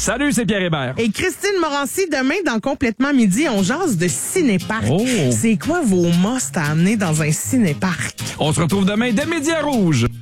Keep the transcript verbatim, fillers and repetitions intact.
Salut, c'est Pierre Hébert. Et Christine Morancy, demain, dans Complètement Midi, on jase de cinéparc. Oh. C'est quoi vos musts à amener dans un cinéparc? On se retrouve demain dès Midi à Rouge.